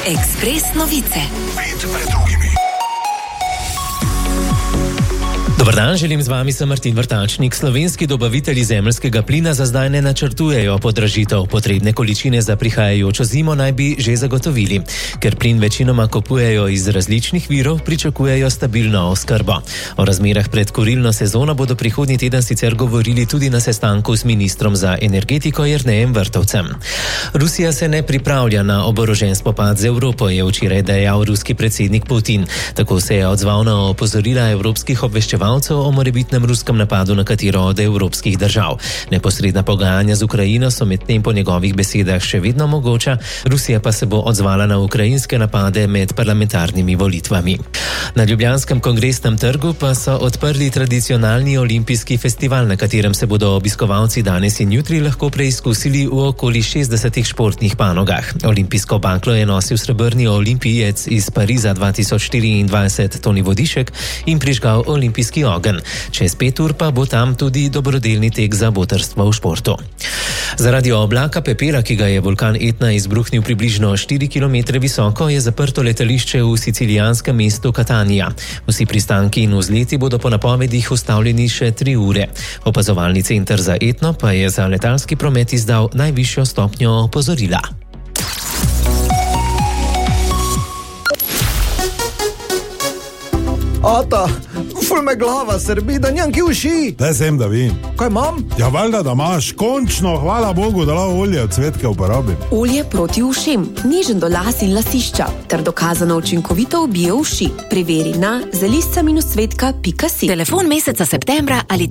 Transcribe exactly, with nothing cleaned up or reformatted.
Ekspres novice. Pet pred drugimi. Dobar dan, želim z vami, sem Martin Vrtačnik. Slovenski dobavitelji zemeljskega plina za zdaj ne načrtujejo podražitev. Potrebne količine za prihajajočo zimo naj bi že zagotovili. Ker plin večinoma kupujejo iz različnih virov, pričakujejo stabilno oskrbo. O razmerah pred kurilno sezono bodo prihodnji teden sicer govorili tudi na sestanku s ministrom za energetiko Jernejem Vrtovcem. Rusija se ne pripravlja na oborožen spopad z Evropo, je včeraj dejal ruski predsednik Putin. Tako se je odzval na opozorila evropskih obveščevalcev o morebitnem ruskem napadu na katero od evropskih držav. Neposredna pogajanja z Ukrajino so medtem po njegovih besedah še vedno mogoča, Rusija pa se bo odzvala na ukrajinske napade med parlamentarnimi volitvami. Na Ljubljanskem kongresnem trgu pa so odprli tradicionalni olimpijski festival, na katerem se bodo obiskovalci danes in jutri lahko preizkusili v okoli šestdesetih športnih panogah. Olimpijsko baklo je nosil srebrni olimpijec iz Pariza dva tisoč štiriindvajset Toni Vodišek in prižgal olimpijski ogenj. Čez pet ur pa bo tam tudi dobrodelni tek za botrstvo v športu. Zaradi oblaka pepela, ki ga je vulkan Etna izbruhnil približno štiri kilometre visoko, je zaprto letališče v sicilijanskem mestu Catania. Vsi pristanki in vzleti bodo po napovedih ustavljeni še tri ure. Opazovalni center za Etno pa je za letalski promet izdal najvišjo stopnjo opozorila. Ata, ful me glava srbi, da njem ki uši. Daj sem, da vim. Kaj imam? Ja, valjda, da imaš. Končno, hvala Bogu, da lahko olje od cvetke uporabim. Olje proti ušem, nežen do las in lasišča, ter dokazano učinkovito ubije uši. Preveri na zelišča minus cvetka pika si. Telefon meseca septembra ali